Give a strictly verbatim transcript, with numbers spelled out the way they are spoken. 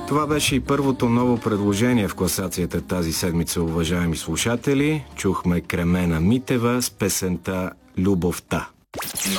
Това беше и първото ново предложение в класацията тази седмица, уважаеми слушатели. Чухме Кремена Митева с песента "Любовта".